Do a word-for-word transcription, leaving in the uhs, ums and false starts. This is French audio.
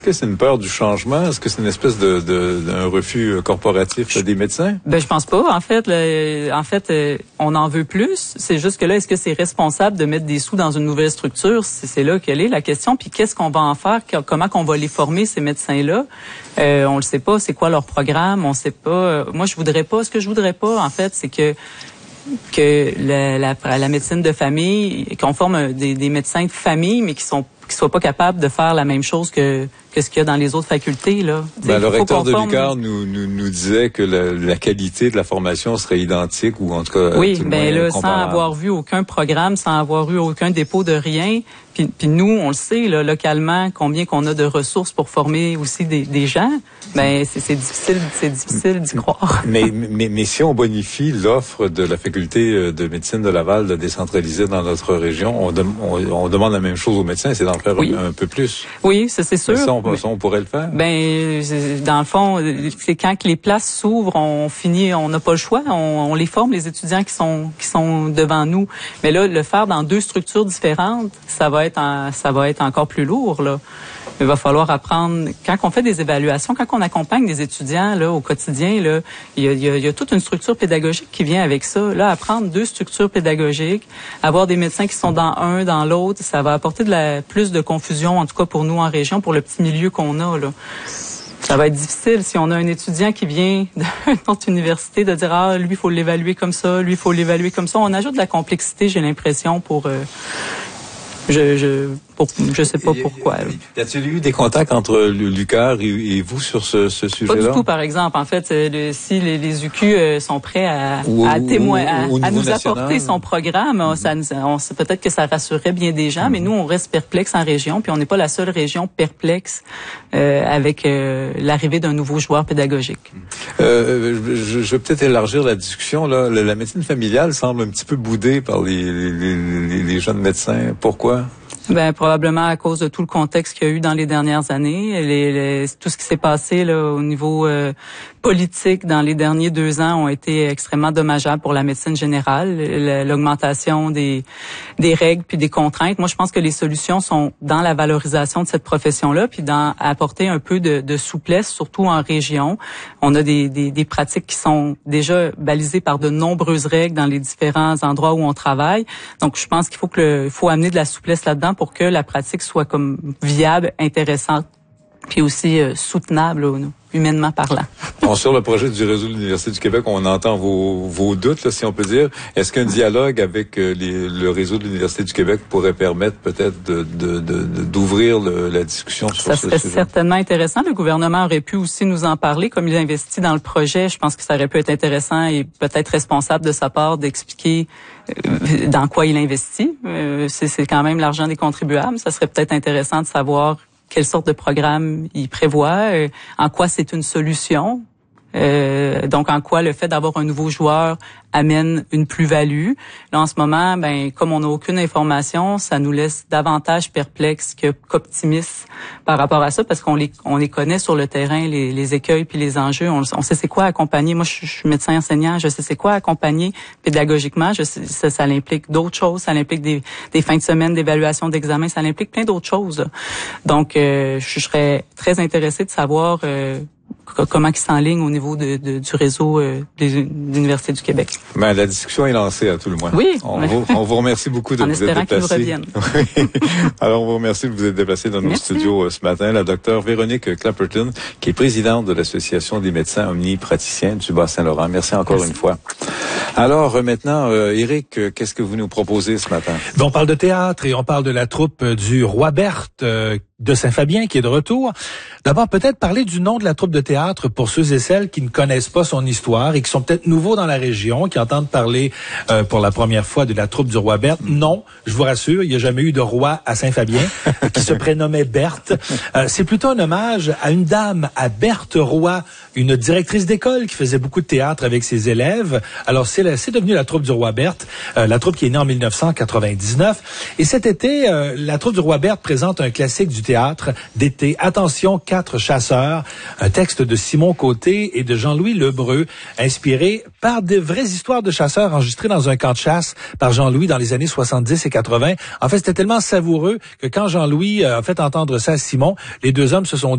Est-ce que c'est une peur du changement? Est-ce que c'est une espèce de, de d'un refus corporatif des médecins? Ben je pense pas. En fait, là, en fait, euh, on en veut plus. C'est juste que là, est-ce que c'est responsable de mettre des sous dans une nouvelle structure? C'est, c'est là qu'elle est la question. Puis qu'est-ce qu'on va en faire? Comment qu'on va les former ces médecins-là? Euh, on le sait pas. C'est quoi leur programme? On sait pas. Moi, je voudrais pas. Ce que je voudrais pas, en fait, c'est que que la, la, la médecine de famille, qu'on forme des, des médecins de famille, mais qui sont qui soient pas capables de faire la même chose que que ce qu'il y a dans les autres facultés là. Ben, le recteur de l'U Q A R nous, nous nous disait que la, la qualité de la formation serait identique ou en tout cas oui, tout ben là, comparable. sans avoir vu aucun programme, sans avoir eu aucun dépôt de rien. Puis, puis nous, on le sait là, localement, combien qu'on a de ressources pour former aussi des, des gens. Ben c'est, c'est difficile, c'est difficile d'y croire. Mais, mais mais si on bonifie l'offre de la faculté de médecine de Laval de décentraliser dans notre région, on, de, on, on demande la même chose aux médecins, c'est d'en faire oui. un, un peu plus. Oui, ça c'est sûr. Ça on, ça, on pourrait le faire. Ben dans le fond, c'est quand que les places s'ouvrent, on finit, on n'a pas le choix, on, on les forme les étudiants qui sont qui sont devant nous. Mais là, le faire dans deux structures différentes, ça va être en, ça va être encore plus lourd là. Il va falloir apprendre, quand on fait des évaluations, quand on accompagne des étudiants là, au quotidien, là, il y a, il y a, il y a toute une structure pédagogique qui vient avec ça. Là, apprendre deux structures pédagogiques, avoir des médecins qui sont dans un, dans l'autre, ça va apporter de la, plus de confusion, en tout cas pour nous en région, pour le petit milieu qu'on a. Là. Ça va être difficile si on a un étudiant qui vient d'une autre université de dire « Ah, lui, il faut l'évaluer comme ça, lui, il faut l'évaluer comme ça ». On ajoute de la complexité, j'ai l'impression, pour... Euh, Je je pour, je sais pas pourquoi. Y a-t-il eu des contacts entre l'U Q A R et, et vous sur ce, ce sujet-là? Pas du tout, par exemple. En fait, le, si les, les U Q euh, sont prêts à, ou, à témoigner, à, à nous national. apporter son programme, mm-hmm. ça, on, peut-être que ça rassurerait bien des gens, mm-hmm. mais nous, on reste perplexe en région, puis on n'est pas la seule région perplexe euh, avec euh, l'arrivée d'un nouveau joueur pédagogique. Euh, je, je vais peut-être élargir la discussion. Là. La, la médecine familiale semble un petit peu boudée par les, les, les, les jeunes médecins. Pourquoi? Ben probablement à cause de tout le contexte qu'il y a eu dans les dernières années, les, les, tout ce qui s'est passé là au niveau euh, politique dans les derniers deux ans ont été extrêmement dommageables pour la médecine générale. L'augmentation des des règles puis des contraintes. Moi, je pense que les solutions sont dans la valorisation de cette profession-là, puis dans apporter un peu de, de souplesse, surtout en région. On a des, des des pratiques qui sont déjà balisées par de nombreuses règles dans les différents endroits où on travaille. Donc, je pense qu'il faut que le, il faut amener de la souplesse là-dedans pour que la pratique soit comme viable, intéressante, puis aussi euh, soutenable, là, humainement parlant. Bon, sur le projet du réseau de l'Université du Québec, on entend vos, vos doutes, là, si on peut dire. Est-ce qu'un dialogue avec euh, les, le réseau de l'Université du Québec pourrait permettre peut-être de, de, de, de, d'ouvrir le, la discussion sur ça ce serait sujet? Certainement intéressant. Le gouvernement aurait pu aussi nous en parler. Comme il investit dans le projet, je pense que ça aurait pu être intéressant et peut-être responsable de sa part d'expliquer euh, dans quoi il investit. Euh, c'est, c'est quand même l'argent des contribuables. Ça serait peut-être intéressant de savoir quelle sorte de programme il prévoit, euh, en quoi c'est une solution. Euh, donc, en quoi le fait d'avoir un nouveau joueur amène une plus-value. Là, en ce moment, ben, comme on n'a aucune information, ça nous laisse davantage perplexes que, qu'optimistes par rapport à ça, parce qu'on les, on les connaît sur le terrain, les, les écueils puis les enjeux. On, on sait c'est quoi accompagner. Moi, je, je suis médecin enseignant, je sais c'est quoi accompagner pédagogiquement. Je sais, ça, ça implique d'autres choses. Ça implique des, des fins de semaine d'évaluation d'examen. Ça implique plein d'autres choses. Donc, euh, je serais très intéressée de savoir euh, comment ils s'enlignent au niveau de, de, du réseau euh, des, de l'Université du Québec. Ben, la discussion est lancée à tout le moins. Oui. On, vous, on vous remercie beaucoup de en vous être déplacé. En espérant qu'ils nous reviennent. Oui. Alors, on vous remercie de vous être déplacé dans nos Merci. studios ce matin. La docteure Véronique Clapperton, qui est présidente de l'Association des médecins omnipraticiens du Bas-Saint-Laurent. Merci encore Merci. une fois. Alors, maintenant, euh, Éric, qu'est-ce que vous nous proposez ce matin? Bon, on parle de théâtre et on parle de la troupe du Roi Berthe euh, de Saint-Fabien qui est de retour. D'abord, peut-être parler du nom de la troupe de théâtre pour ceux et celles qui ne connaissent pas son histoire et qui sont peut-être nouveaux dans la région, qui entendent parler euh, pour la première fois de la troupe du Roi Berthe. Non, je vous rassure, il n'y a jamais eu de roi à Saint-Fabien qui se prénommait Berthe. Euh, c'est plutôt un hommage à une dame, à Berthe Roy, une directrice d'école qui faisait beaucoup de théâtre avec ses élèves. Alors, c'est, la, c'est devenu la troupe du Roi Berthe, euh, la troupe qui est née en dix-neuf cent quatre-vingt-dix-neuf. Et cet été, euh, la troupe du Roi Berthe présente un classique du théâtre d'été. Attention, Quatre chasseurs, un texte de Simon Côté et de Jean-Louis Lebreu, inspiré par de vraies histoires de chasseurs enregistrées dans un camp de chasse par Jean-Louis dans les années soixante-dix et quatre-vingts. En fait, c'était tellement savoureux que quand Jean-Louis a fait entendre ça à Simon, les deux hommes se sont